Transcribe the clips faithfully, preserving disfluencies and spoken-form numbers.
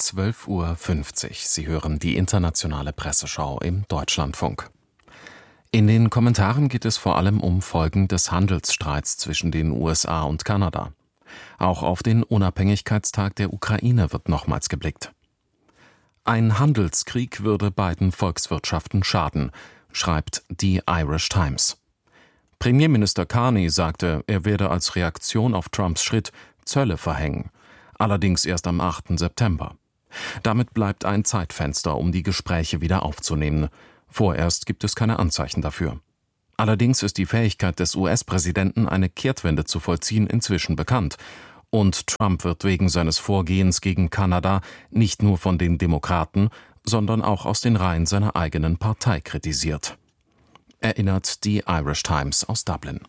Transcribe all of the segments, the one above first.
zwölf Uhr fünfzig. Sie hören die internationale Presseschau im Deutschlandfunk. In den Kommentaren geht es vor allem um Folgen des Handelsstreits zwischen den U S A und Kanada. Auch auf den Unabhängigkeitstag der Ukraine wird nochmals geblickt. Ein Handelskrieg würde beiden Volkswirtschaften schaden, schreibt die Irish Times. Premierminister Carney sagte, er werde als Reaktion auf Trumps Schritt Zölle verhängen, allerdings erst am achten September. Damit bleibt ein Zeitfenster, um die Gespräche wieder aufzunehmen. Vorerst gibt es keine Anzeichen dafür. Allerdings ist die Fähigkeit des U S-Präsidenten, eine Kehrtwende zu vollziehen, inzwischen bekannt. Und Trump wird wegen seines Vorgehens gegen Kanada nicht nur von den Demokraten, sondern auch aus den Reihen seiner eigenen Partei kritisiert. Erinnert die Irish Times aus Dublin.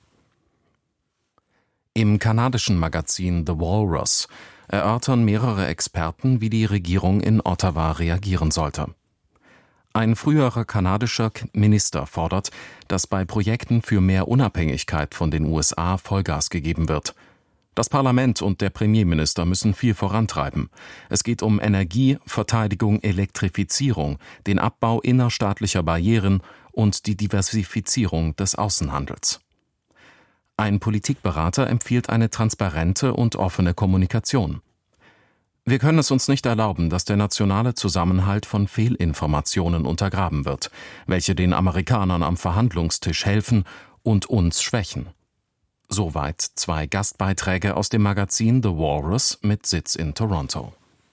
Im kanadischen Magazin The Walrus erörtern mehrere Experten, wie die Regierung in Ottawa reagieren sollte. Ein früherer kanadischer Minister fordert, dass bei Projekten für mehr Unabhängigkeit von den U S A Vollgas gegeben wird. Das Parlament und der Premierminister müssen viel vorantreiben. Es geht um Energie, Verteidigung, Elektrifizierung, den Abbau innerstaatlicher Barrieren und die Diversifizierung des Außenhandels. Ein Politikberater empfiehlt eine transparente und offene Kommunikation. Wir können es uns nicht erlauben, dass der nationale Zusammenhalt von Fehlinformationen untergraben wird, welche den Amerikanern am Verhandlungstisch helfen und uns schwächen. Soweit zwei Gastbeiträge aus dem Magazin The Walrus mit Sitz in Toronto.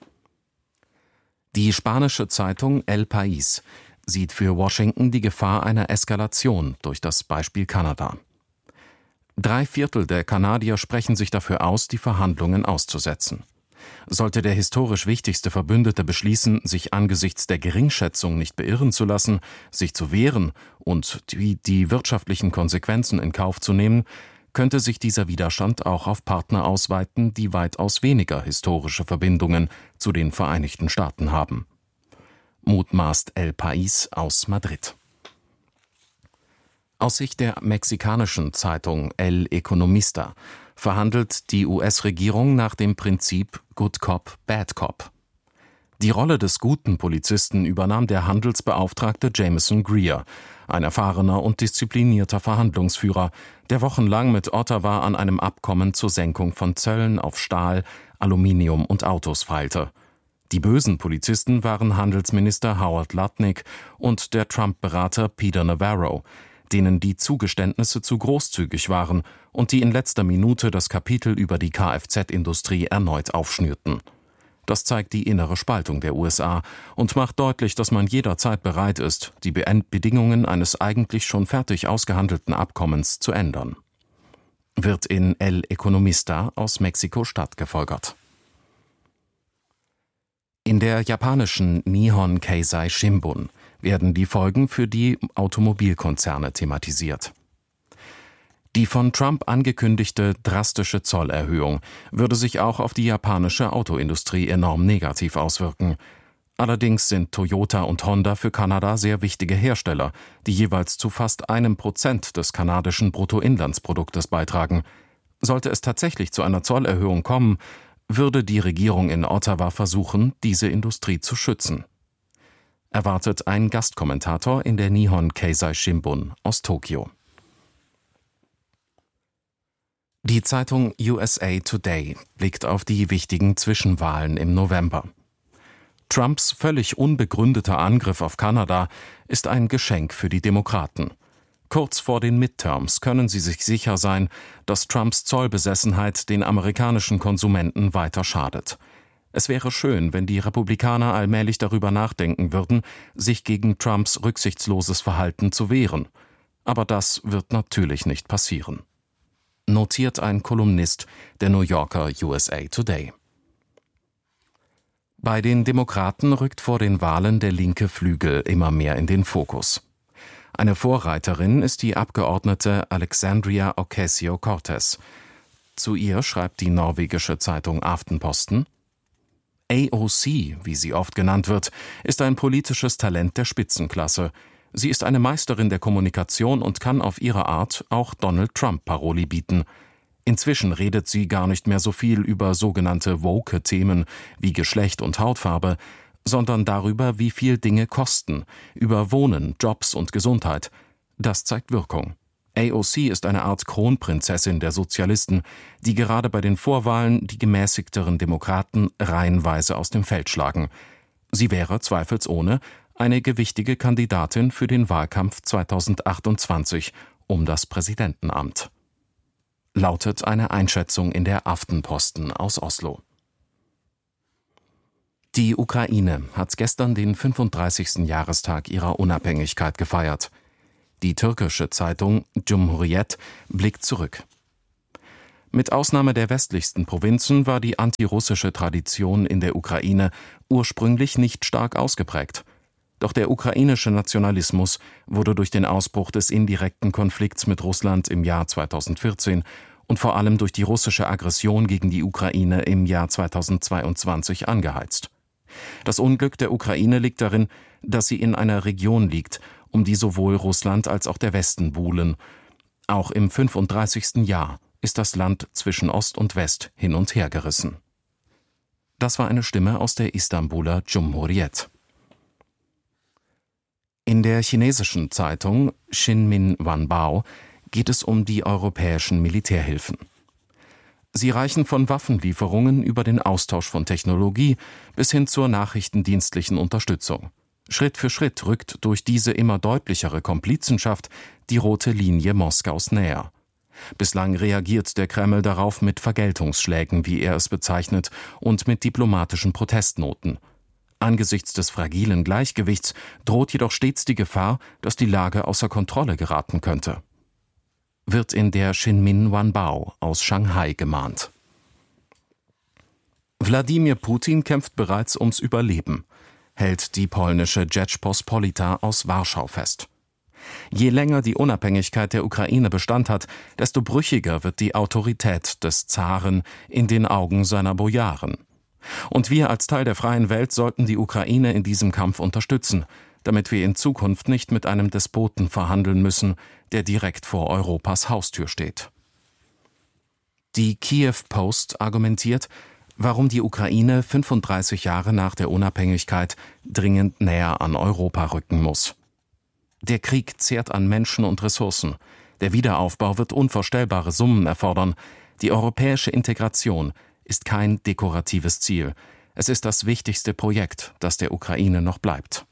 Die spanische Zeitung El País sieht für Washington die Gefahr einer Eskalation durch das Beispiel Kanada. Drei Viertel der Kanadier sprechen sich dafür aus, die Verhandlungen auszusetzen. Sollte der historisch wichtigste Verbündete beschließen, sich angesichts der Geringschätzung nicht beirren zu lassen, sich zu wehren und die, die wirtschaftlichen Konsequenzen in Kauf zu nehmen, könnte sich dieser Widerstand auch auf Partner ausweiten, die weitaus weniger historische Verbindungen zu den Vereinigten Staaten haben. Mutmaßt El País aus Madrid. Aus Sicht der mexikanischen Zeitung El Economista verhandelt die U S-Regierung nach dem Prinzip Good Cop, Bad Cop. Die Rolle des guten Polizisten übernahm der Handelsbeauftragte Jameson Greer, ein erfahrener und disziplinierter Verhandlungsführer, der wochenlang mit Ottawa an einem Abkommen zur Senkung von Zöllen auf Stahl, Aluminium und Autos feilte. Die bösen Polizisten waren Handelsminister Howard Lutnick und der Trump-Berater Peter Navarro, denen die Zugeständnisse zu großzügig waren und die in letzter Minute das Kapitel über die Kfz-Industrie erneut aufschnürten. Das zeigt die innere Spaltung der U S A und macht deutlich, dass man jederzeit bereit ist, die Bedingungen eines eigentlich schon fertig ausgehandelten Abkommens zu ändern. Wird in El Economista aus Mexiko-Stadt gefolgert. In der japanischen Nihon Keizai Shimbun werden die Folgen für die Automobilkonzerne thematisiert. Die von Trump angekündigte drastische Zollerhöhung würde sich auch auf die japanische Autoindustrie enorm negativ auswirken. Allerdings sind Toyota und Honda für Kanada sehr wichtige Hersteller, die jeweils zu fast einem Prozent des kanadischen Bruttoinlandsproduktes beitragen. Sollte es tatsächlich zu einer Zollerhöhung kommen, würde die Regierung in Ottawa versuchen, diese Industrie zu schützen. Erwartet ein Gastkommentator in der Nihon Keizai Shimbun aus Tokio. Die Zeitung U S A Today blickt auf die wichtigen Zwischenwahlen im November. Trumps völlig unbegründeter Angriff auf Kanada ist ein Geschenk für die Demokraten. Kurz vor den Midterms können sie sich sicher sein, dass Trumps Zollbesessenheit den amerikanischen Konsumenten weiter schadet. Es wäre schön, wenn die Republikaner allmählich darüber nachdenken würden, sich gegen Trumps rücksichtsloses Verhalten zu wehren. Aber das wird natürlich nicht passieren. Notiert ein Kolumnist der New Yorker U S A Today. Bei den Demokraten rückt vor den Wahlen der linke Flügel immer mehr in den Fokus. Eine Vorreiterin ist die Abgeordnete Alexandria Ocasio-Cortez. Zu ihr schreibt die norwegische Zeitung Aftenposten: A O C, wie sie oft genannt wird, ist ein politisches Talent der Spitzenklasse. Sie ist eine Meisterin der Kommunikation und kann auf ihre Art auch Donald Trump Paroli bieten. Inzwischen redet sie gar nicht mehr so viel über sogenannte woke Themen wie Geschlecht und Hautfarbe, sondern darüber, wie viel Dinge kosten, über Wohnen, Jobs und Gesundheit. Das zeigt Wirkung. A O C ist eine Art Kronprinzessin der Sozialisten, die gerade bei den Vorwahlen die gemäßigteren Demokraten reihenweise aus dem Feld schlagen. Sie wäre zweifelsohne eine gewichtige Kandidatin für den Wahlkampf zweitausendachtundzwanzig um das Präsidentenamt. Lautet eine Einschätzung in der Aftenposten aus Oslo. Die Ukraine hat gestern den fünfunddreißigsten Jahrestag ihrer Unabhängigkeit gefeiert. Die türkische Zeitung Cumhuriyet blickt zurück. Mit Ausnahme der westlichsten Provinzen war die antirussische Tradition in der Ukraine ursprünglich nicht stark ausgeprägt. Doch der ukrainische Nationalismus wurde durch den Ausbruch des indirekten Konflikts mit Russland im Jahr zweitausendvierzehn und vor allem durch die russische Aggression gegen die Ukraine im Jahr zweitausendzweiundzwanzig angeheizt. Das Unglück der Ukraine liegt darin, dass sie in einer Region liegt, um die sowohl Russland als auch der Westen buhlen. Auch im fünfunddreißigsten Jahr ist das Land zwischen Ost und West hin und her gerissen. Das war eine Stimme aus der Istanbuler Cumhuriyet. In der chinesischen Zeitung Xinmin Wanbao geht es um die europäischen Militärhilfen. Sie reichen von Waffenlieferungen über den Austausch von Technologie bis hin zur nachrichtendienstlichen Unterstützung. Schritt für Schritt rückt durch diese immer deutlichere Komplizenschaft die rote Linie Moskaus näher. Bislang reagiert der Kreml darauf mit Vergeltungsschlägen, wie er es bezeichnet, und mit diplomatischen Protestnoten. Angesichts des fragilen Gleichgewichts droht jedoch stets die Gefahr, dass die Lage außer Kontrolle geraten könnte. Wird in der Xinmin Wanbao aus Shanghai gemahnt. Wladimir Putin kämpft bereits ums Überleben, hält die polnische Rzeczpospolita aus Warschau fest. Je länger die Unabhängigkeit der Ukraine Bestand hat, desto brüchiger wird die Autorität des Zaren in den Augen seiner Bojaren. Und wir als Teil der freien Welt sollten die Ukraine in diesem Kampf unterstützen, damit wir in Zukunft nicht mit einem Despoten verhandeln müssen, der direkt vor Europas Haustür steht. Die Kiew Post argumentiert, warum die Ukraine fünfunddreißig Jahre nach der Unabhängigkeit dringend näher an Europa rücken muss. Der Krieg zehrt an Menschen und Ressourcen. Der Wiederaufbau wird unvorstellbare Summen erfordern. Die europäische Integration ist kein dekoratives Ziel. Es ist das wichtigste Projekt, das der Ukraine noch bleibt.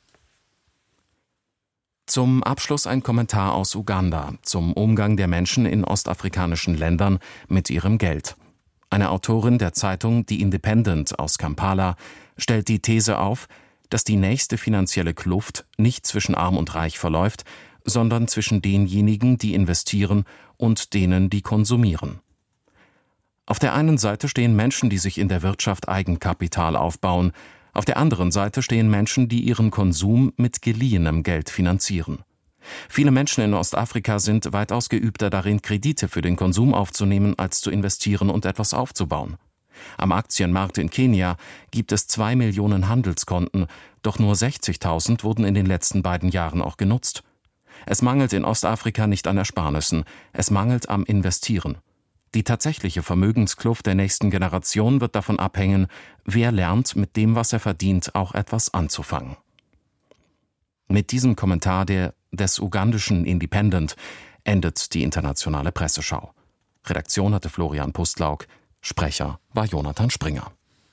Zum Abschluss ein Kommentar aus Uganda zum Umgang der Menschen in ostafrikanischen Ländern mit ihrem Geld. Eine Autorin der Zeitung The Independent aus Kampala stellt die These auf, dass die nächste finanzielle Kluft nicht zwischen Arm und Reich verläuft, sondern zwischen denjenigen, die investieren, und denen, die konsumieren. Auf der einen Seite stehen Menschen, die sich in der Wirtschaft Eigenkapital aufbauen, auf der anderen Seite stehen Menschen, die ihren Konsum mit geliehenem Geld finanzieren. Viele Menschen in Ostafrika sind weitaus geübter darin, Kredite für den Konsum aufzunehmen, als zu investieren und etwas aufzubauen. Am Aktienmarkt in Kenia gibt es zwei Millionen Handelskonten, doch nur sechzigtausend wurden in den letzten beiden Jahren auch genutzt. Es mangelt in Ostafrika nicht an Ersparnissen, es mangelt am Investieren. Die tatsächliche Vermögenskluft der nächsten Generation wird davon abhängen, wer lernt, mit dem, was er verdient, auch etwas anzufangen. Mit diesem Kommentar der, des ugandischen Independent endet die internationale Presseschau. Redaktion hatte Florian Pustlauk, Sprecher war Jonathan Springer.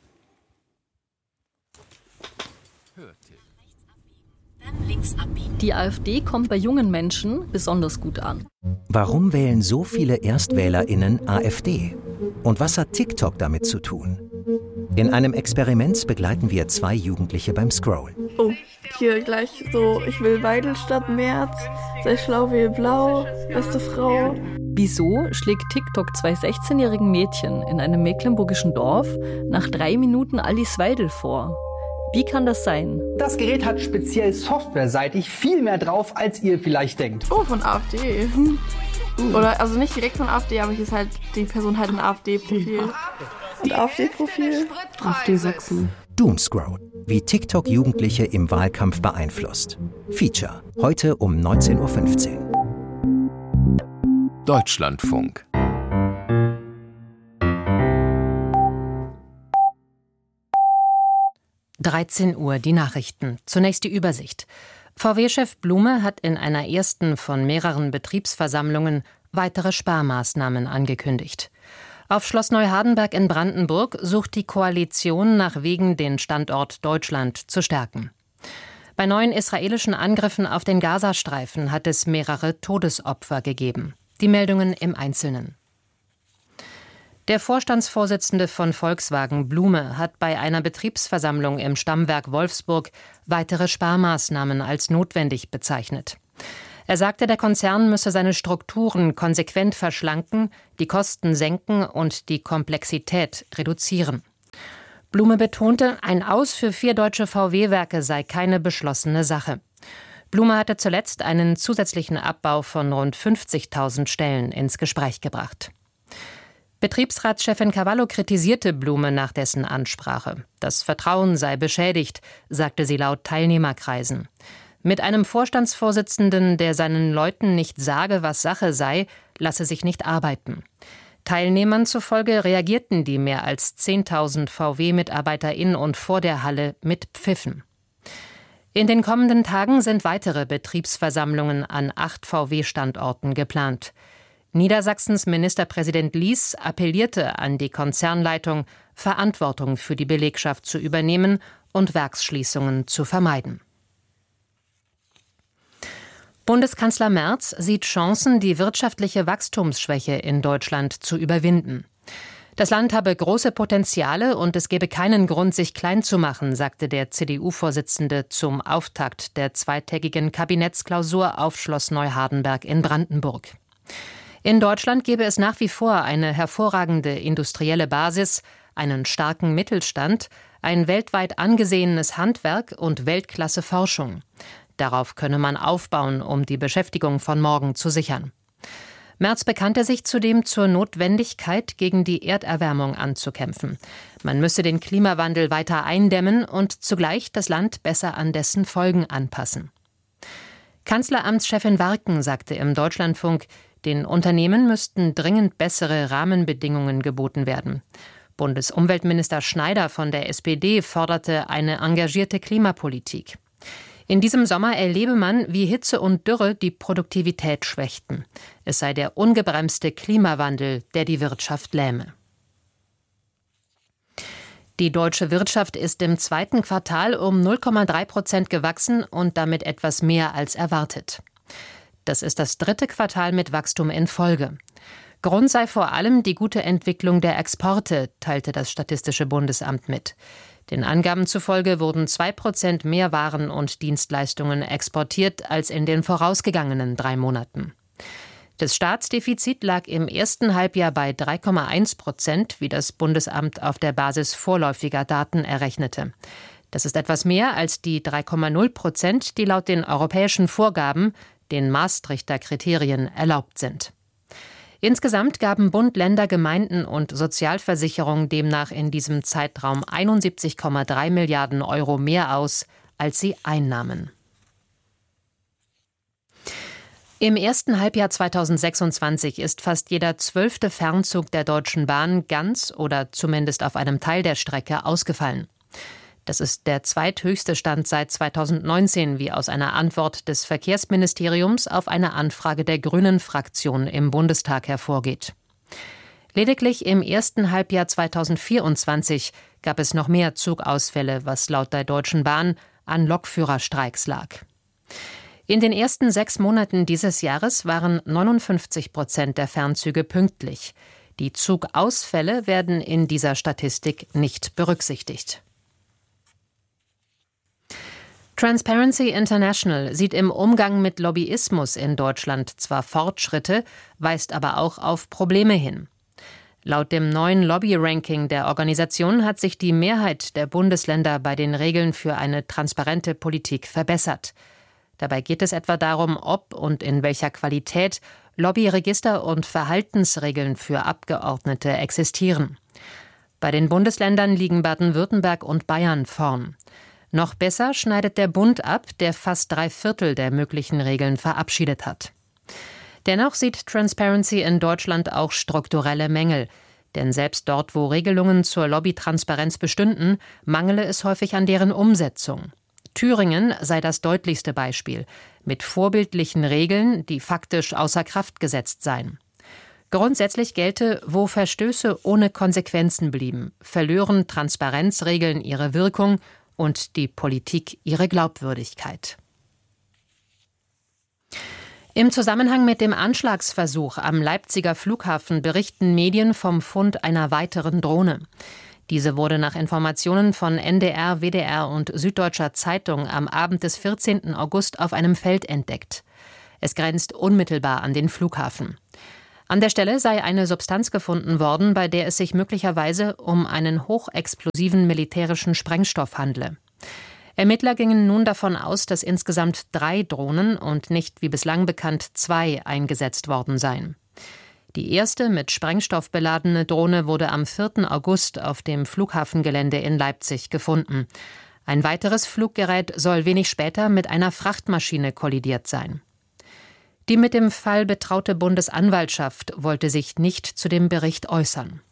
Die AfD kommt bei jungen Menschen besonders gut an. Warum wählen so viele ErstwählerInnen AfD? Und was hat TikTok damit zu tun? In einem Experiment begleiten wir zwei Jugendliche beim Scrollen. Oh, hier gleich so, ich will Weidel statt Merz, sei schlau wie blau, beste Frau. Wieso schlägt TikTok zwei sechzehnjährigen Mädchen in einem mecklenburgischen Dorf nach drei Minuten Alice Weidel vor? Wie kann das sein? Das Gerät hat speziell softwareseitig viel mehr drauf, als ihr vielleicht denkt. Oh, von AfD. Hm. Oder, also nicht direkt von AfD, aber hier ist halt die Person halt ein AfD-Profil. Ein AfD-Profil? AfD Sachsen. Doomscroll, wie TikTok Jugendliche im Wahlkampf beeinflusst. Feature, heute um neunzehn Uhr fünfzehn. Deutschlandfunk. dreizehn Uhr die Nachrichten. Zunächst die Übersicht. V W-Chef Blume hat in einer ersten von mehreren Betriebsversammlungen weitere Sparmaßnahmen angekündigt. Auf Schloss Neuhardenberg in Brandenburg sucht die Koalition nach Wegen, den Standort Deutschland zu stärken. Bei neuen israelischen Angriffen auf den Gazastreifen hat es mehrere Todesopfer gegeben. Die Meldungen im Einzelnen. Der Vorstandsvorsitzende von Volkswagen, Blume, hat bei einer Betriebsversammlung im Stammwerk Wolfsburg weitere Sparmaßnahmen als notwendig bezeichnet. Er sagte, der Konzern müsse seine Strukturen konsequent verschlanken, die Kosten senken und die Komplexität reduzieren. Blume betonte, ein Aus für vier deutsche V W-Werke sei keine beschlossene Sache. Blume hatte zuletzt einen zusätzlichen Abbau von rund fünfzigtausend Stellen ins Gespräch gebracht. Betriebsratschefin Cavallo kritisierte Blume nach dessen Ansprache. Das Vertrauen sei beschädigt, sagte sie laut Teilnehmerkreisen. Mit einem Vorstandsvorsitzenden, der seinen Leuten nicht sage, was Sache sei, lasse sich nicht arbeiten. Teilnehmern zufolge reagierten die mehr als zehntausend V W-Mitarbeiter in und vor der Halle mit Pfiffen. In den kommenden Tagen sind weitere Betriebsversammlungen an acht V W-Standorten geplant. Niedersachsens Ministerpräsident Lies appellierte an die Konzernleitung, Verantwortung für die Belegschaft zu übernehmen und Werksschließungen zu vermeiden. Bundeskanzler Merz sieht Chancen, die wirtschaftliche Wachstumsschwäche in Deutschland zu überwinden. Das Land habe große Potenziale und es gebe keinen Grund, sich klein zu machen, sagte der C D U-Vorsitzende zum Auftakt der zweitägigen Kabinettsklausur auf Schloss Neuhardenberg in Brandenburg. In Deutschland gäbe es nach wie vor eine hervorragende industrielle Basis, einen starken Mittelstand, ein weltweit angesehenes Handwerk und Weltklasse-Forschung. Darauf könne man aufbauen, um die Beschäftigung von morgen zu sichern. Merz bekannte sich zudem zur Notwendigkeit, gegen die Erderwärmung anzukämpfen. Man müsse den Klimawandel weiter eindämmen und zugleich das Land besser an dessen Folgen anpassen. Kanzleramtschefin Warken sagte im Deutschlandfunk, den Unternehmen müssten dringend bessere Rahmenbedingungen geboten werden. Bundesumweltminister Schneider von der S P D forderte eine engagierte Klimapolitik. In diesem Sommer erlebe man, wie Hitze und Dürre die Produktivität schwächten. Es sei der ungebremste Klimawandel, der die Wirtschaft lähme. Die deutsche Wirtschaft ist im zweiten Quartal um null Komma drei Prozent gewachsen und damit etwas mehr als erwartet. Das ist das dritte Quartal mit Wachstum in Folge. Grund sei vor allem die gute Entwicklung der Exporte, teilte das Statistische Bundesamt mit. Den Angaben zufolge wurden zwei Prozent mehr Waren und Dienstleistungen exportiert als in den vorausgegangenen drei Monaten. Das Staatsdefizit lag im ersten Halbjahr bei drei Komma eins Prozent, wie das Bundesamt auf der Basis vorläufiger Daten errechnete. Das ist etwas mehr als die drei Komma null Prozent, die laut den europäischen Vorgaben, den Maastrichter Kriterien, erlaubt sind. Insgesamt gaben Bund, Länder, Gemeinden und Sozialversicherung demnach in diesem Zeitraum einundsiebzig Komma drei Milliarden Euro mehr aus, als sie einnahmen. Im ersten Halbjahr zweitausendsechsundzwanzig ist fast jeder zwölfte Fernzug der Deutschen Bahn ganz oder zumindest auf einem Teil der Strecke ausgefallen. Das ist der zweithöchste Stand seit zweitausendneunzehn, wie aus einer Antwort des Verkehrsministeriums auf eine Anfrage der Grünen-Fraktion im Bundestag hervorgeht. Lediglich im ersten Halbjahr zweitausendvierundzwanzig gab es noch mehr Zugausfälle, was laut der Deutschen Bahn an Lokführerstreiks lag. In den ersten sechs Monaten dieses Jahres waren neunundfünfzig Prozent der Fernzüge pünktlich. Die Zugausfälle werden in dieser Statistik nicht berücksichtigt. Transparency International sieht im Umgang mit Lobbyismus in Deutschland zwar Fortschritte, weist aber auch auf Probleme hin. Laut dem neuen Lobby-Ranking der Organisation hat sich die Mehrheit der Bundesländer bei den Regeln für eine transparente Politik verbessert. Dabei geht es etwa darum, ob und in welcher Qualität Lobbyregister und Verhaltensregeln für Abgeordnete existieren. Bei den Bundesländern liegen Baden-Württemberg und Bayern vorn. Noch besser schneidet der Bund ab, der fast drei Viertel der möglichen Regeln verabschiedet hat. Dennoch sieht Transparency in Deutschland auch strukturelle Mängel. Denn selbst dort, wo Regelungen zur Lobbytransparenz bestünden, mangele es häufig an deren Umsetzung. Thüringen sei das deutlichste Beispiel, mit vorbildlichen Regeln, die faktisch außer Kraft gesetzt seien. Grundsätzlich gelte, wo Verstöße ohne Konsequenzen blieben, verlören Transparenzregeln ihre Wirkung und die Politik ihre Glaubwürdigkeit. Im Zusammenhang mit dem Anschlagsversuch am Leipziger Flughafen berichten Medien vom Fund einer weiteren Drohne. Diese wurde nach Informationen von N D R, W D R und Süddeutscher Zeitung am Abend des vierzehnten August auf einem Feld entdeckt. Es grenzt unmittelbar an den Flughafen. An der Stelle sei eine Substanz gefunden worden, bei der es sich möglicherweise um einen hochexplosiven militärischen Sprengstoff handle. Ermittler gingen nun davon aus, dass insgesamt drei Drohnen und nicht wie bislang bekannt zwei eingesetzt worden seien. Die erste mit Sprengstoff beladene Drohne wurde am vierten August auf dem Flughafengelände in Leipzig gefunden. Ein weiteres Fluggerät soll wenig später mit einer Frachtmaschine kollidiert sein. Die mit dem Fall betraute Bundesanwaltschaft wollte sich nicht zu dem Bericht äußern.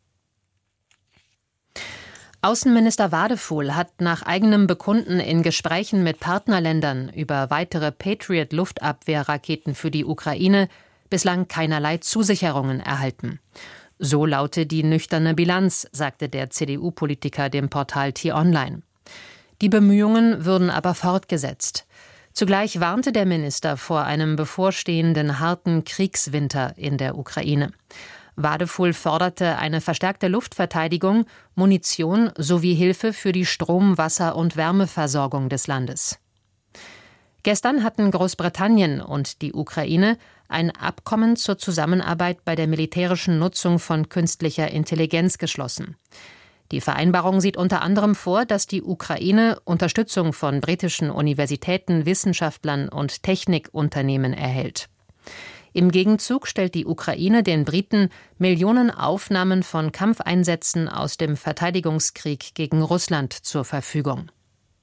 Außenminister Wadefuhl hat nach eigenem Bekunden in Gesprächen mit Partnerländern über weitere Patriot-Luftabwehrraketen für die Ukraine bislang keinerlei Zusicherungen erhalten. So laute die nüchterne Bilanz, sagte der C D U-Politiker dem Portal T-Online. Die Bemühungen würden aber fortgesetzt. Zugleich warnte der Minister vor einem bevorstehenden harten Kriegswinter in der Ukraine. Wadefuhl forderte eine verstärkte Luftverteidigung, Munition sowie Hilfe für die Strom-, Wasser- und Wärmeversorgung des Landes. Gestern hatten Großbritannien und die Ukraine ein Abkommen zur Zusammenarbeit bei der militärischen Nutzung von künstlicher Intelligenz geschlossen. Die Vereinbarung sieht unter anderem vor, dass die Ukraine Unterstützung von britischen Universitäten, Wissenschaftlern und Technikunternehmen erhält. Im Gegenzug stellt die Ukraine den Briten Millionen Aufnahmen von Kampfeinsätzen aus dem Verteidigungskrieg gegen Russland zur Verfügung.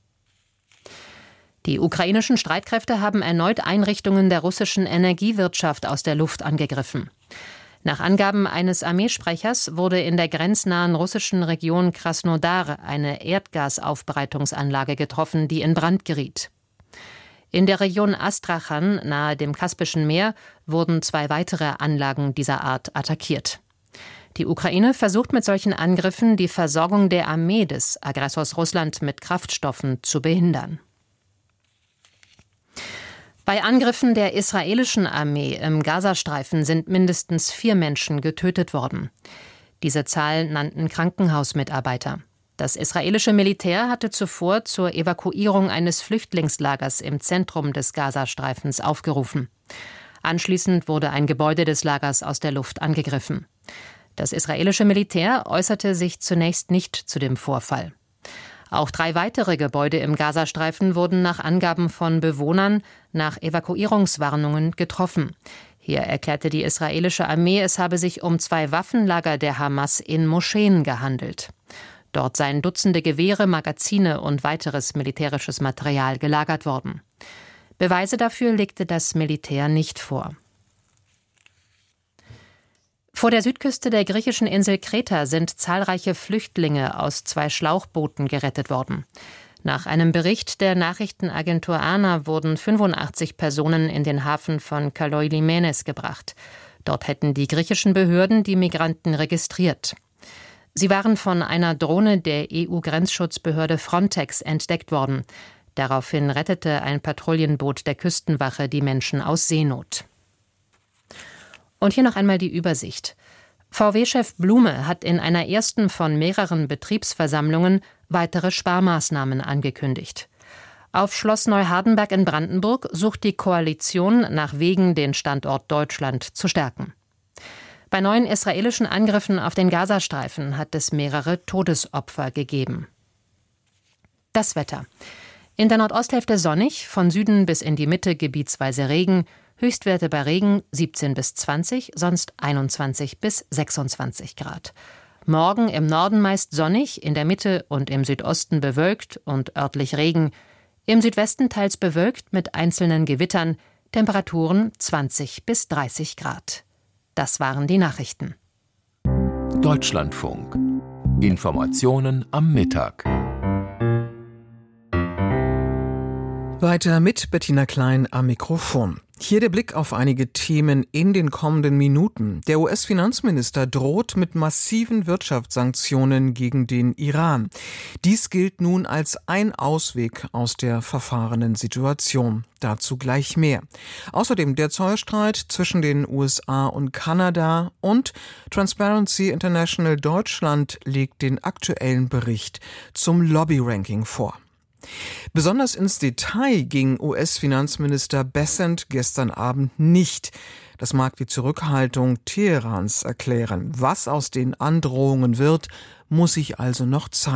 Die ukrainischen Streitkräfte haben erneut Einrichtungen der russischen Energiewirtschaft aus der Luft angegriffen. Nach Angaben eines Armeesprechers wurde in der grenznahen russischen Region Krasnodar eine Erdgasaufbereitungsanlage getroffen, die in Brand geriet. In der Region Astrachan, nahe dem Kaspischen Meer, wurden zwei weitere Anlagen dieser Art attackiert. Die Ukraine versucht mit solchen Angriffen, die Versorgung der Armee des Aggressors Russland mit Kraftstoffen zu behindern. Bei Angriffen der israelischen Armee im Gazastreifen sind mindestens vier Menschen getötet worden. Diese Zahl nannten Krankenhausmitarbeiter. Das israelische Militär hatte zuvor zur Evakuierung eines Flüchtlingslagers im Zentrum des Gazastreifens aufgerufen. Anschließend wurde ein Gebäude des Lagers aus der Luft angegriffen. Das israelische Militär äußerte sich zunächst nicht zu dem Vorfall. Auch drei weitere Gebäude im Gazastreifen wurden nach Angaben von Bewohnern nach Evakuierungswarnungen getroffen. Hier erklärte die israelische Armee, es habe sich um zwei Waffenlager der Hamas in Moscheen gehandelt. Dort seien Dutzende Gewehre, Magazine und weiteres militärisches Material gelagert worden. Beweise dafür legte das Militär nicht vor. Vor der Südküste der griechischen Insel Kreta sind zahlreiche Flüchtlinge aus zwei Schlauchbooten gerettet worden. Nach einem Bericht der Nachrichtenagentur ANA wurden fünfundachtzig Personen in den Hafen von Kaloi-Limenes gebracht. Dort hätten die griechischen Behörden die Migranten registriert. Sie waren von einer Drohne der E U-Grenzschutzbehörde Frontex entdeckt worden. Daraufhin rettete ein Patrouillenboot der Küstenwache die Menschen aus Seenot. Und hier noch einmal die Übersicht. V W-Chef Blume hat in einer ersten von mehreren Betriebsversammlungen weitere Sparmaßnahmen angekündigt. Auf Schloss Neuhardenberg in Brandenburg sucht die Koalition nach Wegen, den Standort Deutschland zu stärken. Bei neuen israelischen Angriffen auf den Gazastreifen hat es mehrere Todesopfer gegeben. Das Wetter. In der Nordosthälfte sonnig, von Süden bis in die Mitte gebietsweise Regen, Höchstwerte bei Regen siebzehn bis zwanzig, sonst einundzwanzig bis sechsundzwanzig Grad. Morgen im Norden meist sonnig, in der Mitte und im Südosten bewölkt und örtlich Regen. Im Südwesten teils bewölkt mit einzelnen Gewittern, Temperaturen zwanzig bis dreißig Grad. Das waren die Nachrichten. Deutschlandfunk. Informationen am Mittag. Weiter mit Bettina Klein am Mikrofon. Hier der Blick auf einige Themen in den kommenden Minuten. Der U S-Finanzminister droht mit massiven Wirtschaftssanktionen gegen den Iran. Dies gilt nun als ein Ausweg aus der verfahrenen Situation. Dazu gleich mehr. Außerdem der Zollstreit zwischen den U S A und Kanada und Transparency International Deutschland legt den aktuellen Bericht zum Lobby-Ranking vor. Besonders ins Detail ging U S-Finanzminister Bessent gestern Abend nicht. Das mag die Zurückhaltung Teherans erklären. Was aus den Androhungen wird, muss sich also noch zeigen.